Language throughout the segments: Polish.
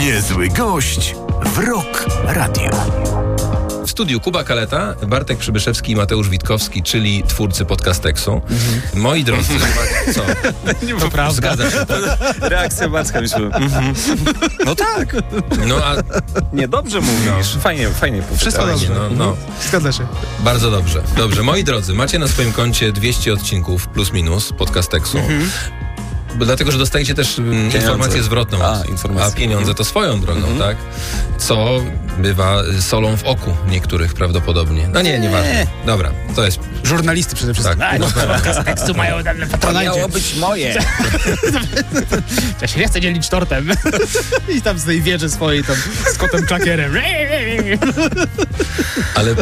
Niezły gość w Rock Radio. W studiu Kuba Kaleta, Bartek Przybyszewski i Mateusz Witkowski, czyli twórcy Podcasteksu. Moi drodzy, co? To prawda. Zgadza się. Reakcja Bartka, myślę. No tak. No a Nie, dobrze mówisz. Fajnie Wszystko powiedziałeś. dobrze. no. Zgadza się. Bardzo dobrze. Dobrze, moi drodzy, macie na swoim koncie 200 odcinków plus minus Podcasteksu. Dlatego, że dostajecie też informację zwrotną. A pieniądze to swoją drogą, tak? Co bywa solą w oku niektórych prawdopodobnie. No nieważne. Dobra, to jest... Żurnalisty przede wszystkim. Tak. Podcast tekstu mają dane patronajcie. Miało być moje. Ja się nie chcę dzielić tortem. I tam z tej wieży swojej tam z kotem Chuckerem. Ale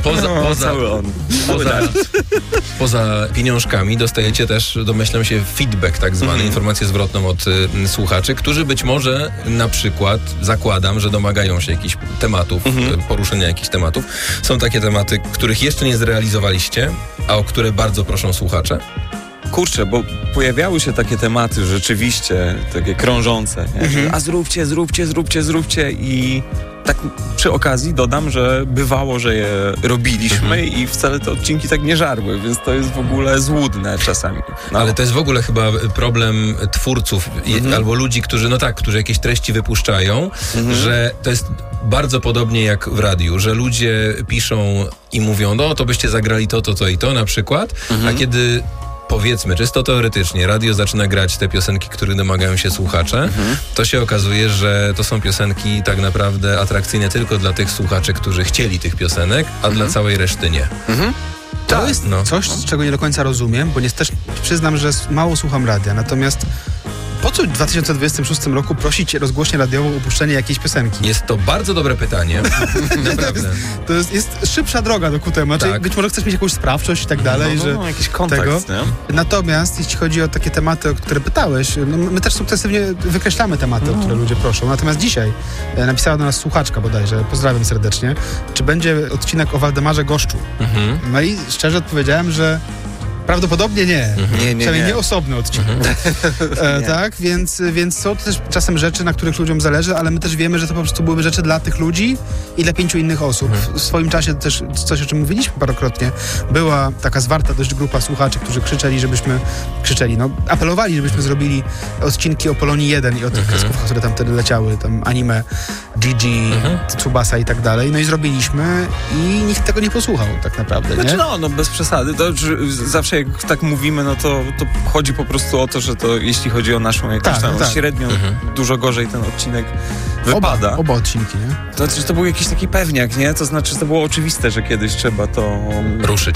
poza pieniążkami dostajecie też, domyślam się, feedback tak zwany, informację zwrotną od słuchaczy, którzy być może na przykład, zakładam, że domagają się jakichś tematów, poruszenia jakichś tematów. Są takie tematy, których jeszcze nie zrealizowaliście, a o które bardzo proszą słuchacze? Kurczę, bo pojawiały się takie tematy rzeczywiście, takie krążące. A zróbcie i tak przy okazji dodam, że bywało, że je robiliśmy i wcale te odcinki tak nie żarły, więc to jest w ogóle złudne czasami. No. Ale to jest w ogóle chyba problem twórców albo ludzi, którzy jakieś treści wypuszczają, że to jest bardzo podobnie jak w radiu, że ludzie piszą i mówią, no to byście zagrali to i to na przykład, a kiedy powiedzmy, czysto teoretycznie, radio zaczyna grać te piosenki, których domagają się słuchacze, to się okazuje, że to są piosenki tak naprawdę atrakcyjne tylko dla tych słuchaczy, którzy chcieli tych piosenek, a dla całej reszty nie. To jest coś, czego nie do końca rozumiem, bo też przyznam, że mało słucham radia, natomiast po co w 2026 roku prosić rozgłośnię radiową o opuszczenie jakiejś piosenki? Jest to bardzo dobre pytanie. Naprawdę. To jest szybsza droga do ku temu. Tak. Być może chcesz mieć jakąś sprawczość i tak dalej, że jakiś kontakt, tego. Nie? Natomiast jeśli chodzi o takie tematy, o które pytałeś, my też sukcesywnie wykreślamy tematy, o które ludzie proszą. Natomiast dzisiaj napisała do nas słuchaczka bodajże, pozdrawiam serdecznie, czy będzie odcinek o Waldemarze Goszczu. No i szczerze odpowiedziałem, że prawdopodobnie nie. Przynajmniej nie osobny odcinek. Tak, więc są to też czasem rzeczy, na których ludziom zależy, ale my też wiemy, że to po prostu byłyby rzeczy dla tych ludzi i dla 5 innych osób. W swoim czasie też coś, o czym mówiliśmy parokrotnie, była taka zwarta dość grupa słuchaczy, którzy apelowali, żebyśmy zrobili odcinki o Polonii 1 i o tych kreskówkach, które tam wtedy leciały, tam anime, Gigi, Tsubasa i tak dalej. No i zrobiliśmy i nikt tego nie posłuchał tak naprawdę, nie? Znaczy no bez przesady. To zawsze jak tak mówimy, no to chodzi po prostu o to, że to jeśli chodzi o naszą jakąś średnią, dużo gorzej ten odcinek wypada. Oba odcinki, nie? To znaczy, to był jakiś taki pewniak, nie? To znaczy, to było oczywiste, że kiedyś trzeba to... ruszyć.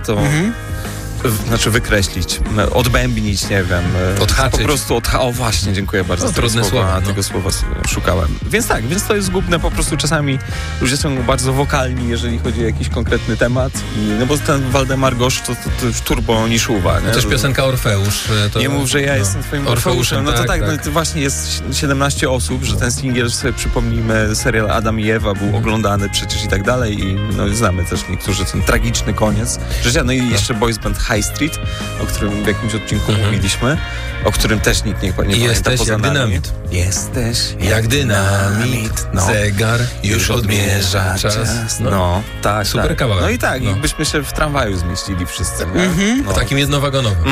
Znaczy wykreślić, odbębnić, nie wiem. Odhaczyć. Po prostu o właśnie, dziękuję bardzo. Trudne słowa. Tego słowa szukałem. Więc to jest zgubne, po prostu czasami ludzie są bardzo wokalni, jeżeli chodzi o jakiś konkretny temat. Bo ten Waldemar Goszcz to już turbo niszuwa. No też piosenka Orfeusz. Nie mów, że ja jestem twoim Orfeuszem. No to tak. No to właśnie jest 17 osób, że ten singiel, sobie przypomnijmy, serial Adam i Ewa był oglądany przecież i tak dalej i znamy też niektórzy ten tragiczny koniec życia. No i jeszcze boys band High Street, o którym w jakimś odcinku mówiliśmy, o którym też nikt nie pamięta. Jesteś jak dynamit. Jesteś jak dynamit. Zegar już odmierza czas. Tak. Super kawałek. No i tak, byśmy się w tramwaju zmieścili wszyscy. Takim jednowagonowym.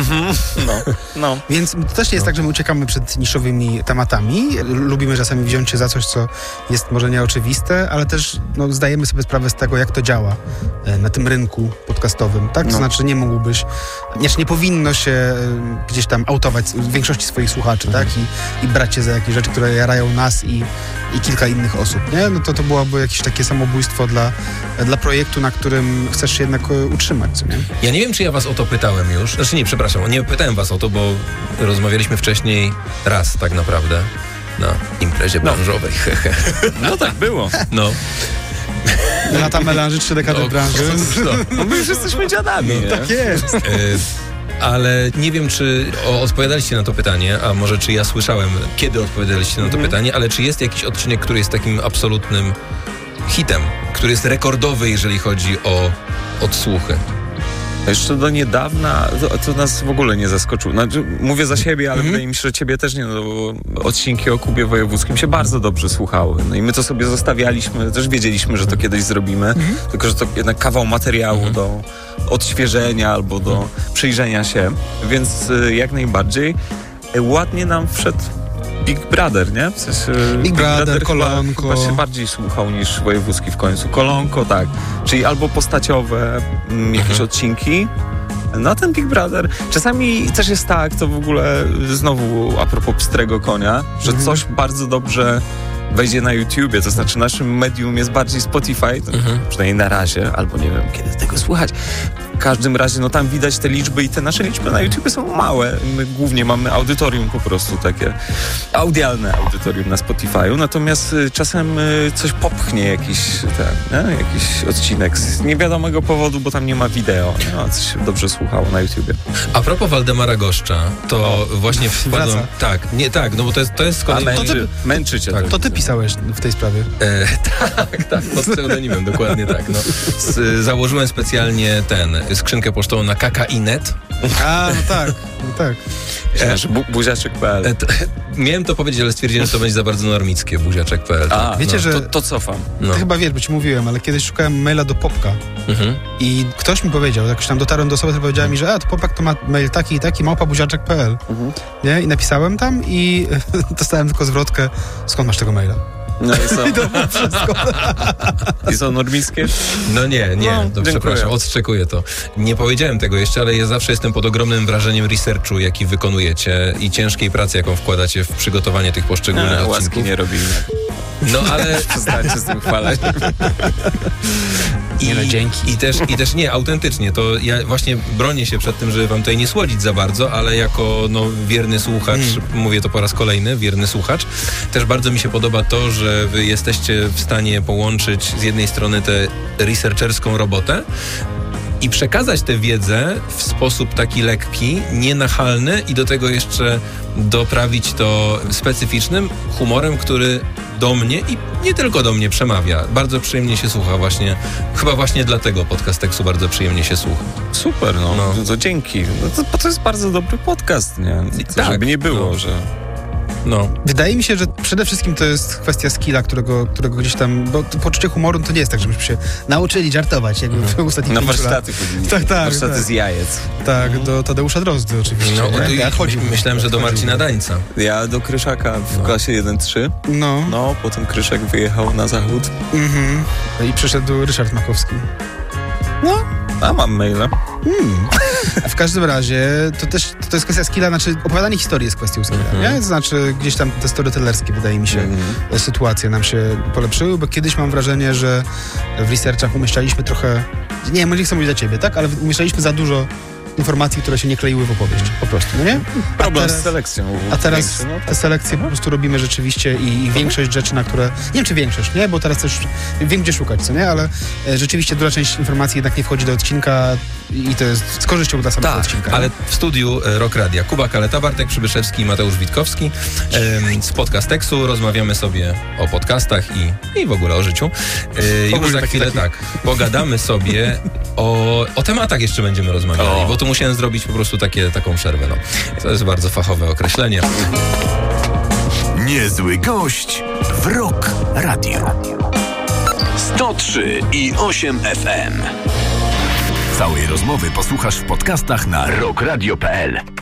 Więc to też nie jest tak, że my uciekamy przed niszowymi tematami. Lubimy czasami wziąć się za coś, co jest może nieoczywiste, ale też zdajemy sobie sprawę z tego, jak to działa na tym rynku podcastowym. Tak? To znaczy nie powinno się gdzieś tam autować większości swoich słuchaczy, tak? I brać się za jakieś rzeczy, które jarają nas i kilka innych osób, nie? No to byłoby jakieś takie samobójstwo dla projektu, na którym chcesz się jednak utrzymać, co nie? Ja nie wiem, czy ja was o to pytałem już. Znaczy nie, przepraszam, nie pytałem was o to, bo rozmawialiśmy wcześniej raz tak naprawdę na imprezie branżowej. No tak było. Lata melanży, 3 dekady branży. No my już jesteśmy dziadami. Tak jest. Ale nie wiem, czy odpowiadaliście na to pytanie, a może czy ja słyszałem, kiedy odpowiadaliście na to pytanie, ale czy jest jakiś odcinek, który jest takim absolutnym hitem, który jest rekordowy, jeżeli chodzi o odsłuchy? Jeszcze do niedawna to nas w ogóle nie zaskoczyło. Znaczy, mówię za siebie, ale wydaje mi się, że ciebie też nie. No, bo odcinki o Kubie Wojewódzkim się bardzo dobrze słuchały. No i my to sobie zostawialiśmy, też wiedzieliśmy, że to kiedyś zrobimy, tylko że to jednak kawał materiału do odświeżenia albo do przyjrzenia się. Więc jak najbardziej ładnie nam wszedł Big Brother, nie? W sensie Big Brother, Kolonko. Chyba się bardziej słuchał niż Wojewódzki w końcu. Kolonko, tak. Czyli albo postaciowe jakieś odcinki. No ten Big Brother. Czasami też jest tak, to w ogóle znowu a propos pstrego konia, że coś bardzo dobrze wejdzie na YouTubie, to znaczy naszym medium jest bardziej Spotify, przynajmniej na razie, albo nie wiem, kiedy tego słuchać. W każdym razie, no tam widać te liczby i te nasze liczby na YouTubie są małe. My głównie mamy audytorium po prostu takie, audialne audytorium na Spotify'u, natomiast czasem coś popchnie jakiś odcinek z niewiadomego powodu, bo tam nie ma wideo, no, coś się dobrze słuchało na YouTubie. A propos Waldemara Goszcza, to właśnie wpadłem... Tak, no bo to jest męczy cię. Tak, to ty pisałeś w tej sprawie. Tak, pod pseudonimem, dokładnie tak. No. Założyłem specjalnie skrzynkę pocztową na KKiNet. A, no tak. Buziaczek.pl. Miałem to powiedzieć, ale stwierdziłem, że to będzie za bardzo normickie, buziaczek.pl. Wiecie, że... To cofam. No. To chyba wiesz, bo ci mówiłem, ale kiedyś szukałem maila do Popka i ktoś mi powiedział, jakoś tam dotarłem do osoby, która powiedziała mi, że to Popek to ma mail taki i taki, @buziaczek.pl. Nie? I napisałem tam i dostałem tylko zwrotkę, skąd masz tego maila? No i co? I to było wszystko. I są normickie? No nie, to przepraszam, odszczekuję to. Nie powiedziałem tego jeszcze, ale ja zawsze jestem pod ogromnym wrażeniem researchu, jaki wykonujecie i ciężkiej pracy, jaką wkładacie w przygotowanie tych poszczególnych odcinków. Łaski nie robimy. No ale... Przestańcie z tym chwalać. Dzięki. I też nie, autentycznie, to ja właśnie bronię się przed tym, żeby wam tutaj nie słodzić za bardzo, ale jako wierny słuchacz, mówię to po raz kolejny, wierny słuchacz, też bardzo mi się podoba to, że wy jesteście w stanie połączyć z jednej strony tę researcherską robotę i przekazać tę wiedzę w sposób taki lekki, nienachalny i do tego jeszcze doprawić to specyficznym humorem, który do mnie i nie tylko do mnie przemawia. Bardzo przyjemnie się słucha właśnie. Chyba właśnie dlatego podcast Teksu bardzo przyjemnie się słucha. Super, no to dzięki. No to jest bardzo dobry podcast, nie? Tak, żeby nie było, że... No. Wydaje mi się, że przede wszystkim to jest kwestia skilla, którego gdzieś tam, bo poczucie humoru to nie jest tak, żebyśmy się nauczyli żartować, jakby w ostatnich 5 lat. Na warsztaty chodzili. Warsztaty z jajec. Tak, do Tadeusza Drozdy oczywiście. Myślałem, że do Marcina Dańca. Ja do Kryszaka w klasie 1-3. No, potem Kryszak wyjechał na zachód. I przyszedł Ryszard Makowski. A mam maila. W każdym razie to jest kwestia skilla, znaczy opowiadanie historii jest kwestią skilla, nie? To znaczy gdzieś tam te storytellerskie, wydaje mi się, sytuacje nam się polepszyły, bo kiedyś mam wrażenie, że w researchach umieszczaliśmy trochę, nie chcę mówić dla ciebie, tak? Ale umieszczaliśmy za dużo informacji, które się nie kleiły w opowieść, po prostu, no nie? Problem z selekcją. A teraz te selekcje po prostu robimy rzeczywiście i większość rzeczy, na które... Nie wiem, czy większość, nie? Bo teraz też wiem, gdzie szukać, co nie? Ale rzeczywiście duża część informacji jednak nie wchodzi do odcinka i to jest z korzyścią dla samego odcinka. Ale w studiu Rock Radia Kuba Kaleta, Bartek Przybyszewski i Mateusz Witkowski z Podcast Teksu rozmawiamy sobie o podcastach i w ogóle o życiu. Już za chwilę pogadamy sobie o tematach jeszcze będziemy rozmawiali, bo tu musiałem zrobić po prostu taką przerwę. To jest bardzo fachowe określenie. Niezły gość w Rock Radio. 103,8 FM. Całej rozmowy posłuchasz w podcastach na rockradio.pl.